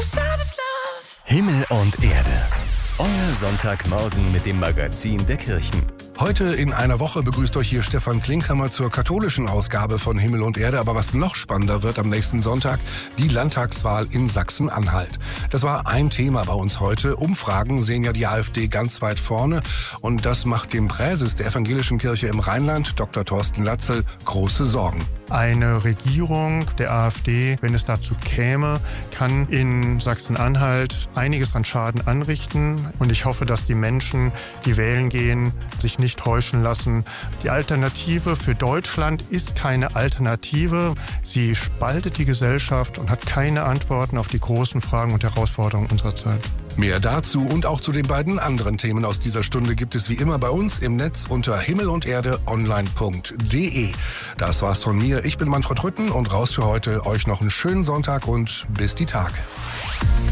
Himmel und Erde. Euer Sonntagmorgen mit dem Magazin der Kirchen. Heute in einer Woche begrüßt euch hier Stefan Klinkhammer zur katholischen Ausgabe von Himmel und Erde. Aber was noch spannender wird am nächsten Sonntag, die Landtagswahl in Sachsen-Anhalt. Das war ein Thema bei uns heute. Umfragen sehen ja die AfD ganz weit vorne. Und das macht dem Präses der Evangelischen Kirche im Rheinland, Dr. Thorsten Latzel, große Sorgen. Eine Regierung der AfD, wenn es dazu käme, kann in Sachsen-Anhalt einiges an Schaden anrichten. Und ich hoffe, dass die Menschen, die wählen gehen, sich nicht täuschen lassen. Die Alternative für Deutschland ist keine Alternative. Sie spaltet die Gesellschaft und hat keine Antworten auf die großen Fragen und Herausforderungen unserer Zeit. Mehr dazu und auch zu den beiden anderen Themen aus dieser Stunde gibt es wie immer bei uns im Netz unter himmelunderdeonline.de. Das war's von mir. Ich bin Manfred Rütten und raus für heute. Euch noch einen schönen Sonntag und bis die Tage.